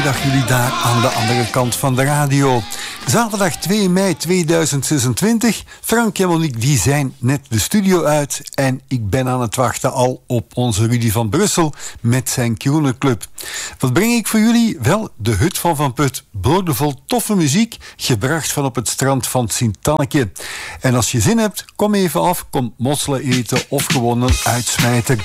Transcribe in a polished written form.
Dag jullie daar aan de andere kant van de radio. Zaterdag 2 mei 2026. Frank en Monique die zijn net de studio uit. En ik ben aan het wachten al op onze Rudy van Brussel met zijn Croonerclub. Wat breng ik voor jullie? Wel, de Hut van Van Put. Boordevol toffe muziek, gebracht van op het strand van Sint-Anneke. En als je zin hebt, kom even af, kom mosselen eten of gewoon een uitsmijter.